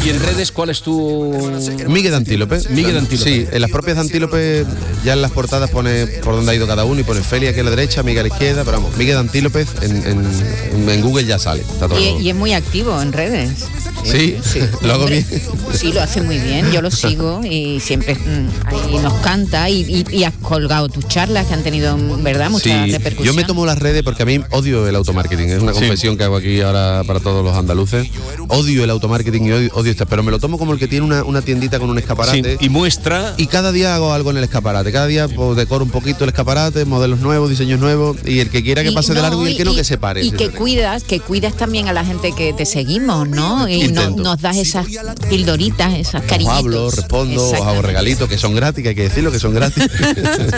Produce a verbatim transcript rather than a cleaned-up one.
¿Y en redes cuál es tu...? Miguel de Antílope. Miguel de Antílope. Sí, en las propias de Antílope, ya en las portadas pone por dónde ha ido cada uno y pone Feli aquí a la derecha, Miguel a la izquierda, pero vamos, Miguel de Antílope en, en, en Google ya sale. Está todo. Y, y es muy activo en redes. Sí, sí. Lo hago bien. Sí, lo hace muy bien, yo lo sigo y siempre mmm, ahí nos canta y, y, y has colgado tus charlas que han tenido, ¿verdad? Mucha sí, repercusión. yo me tomo las redes porque a mí odio el automarketing, es una confesión sí. que hago aquí ahora para todos los andaluces. Odio el automarketing y odio, odio esta, pero me lo tomo como el que tiene una, una tiendita con un escaparate. Sí, y muestra. Y cada día hago algo en el escaparate, cada día pues, decoro un poquito el escaparate, modelos nuevos, diseños nuevos, y el que quiera que pase y, de largo no, y el que y, no que se pare. Y que cuidas, que cuidas también a la gente que te seguimos, ¿no? Y no, nos das esas pildoritas, esas cariñitos. Os hablo, respondo, Os hago regalitos que son gratis, que hay que decirlo que son gratis.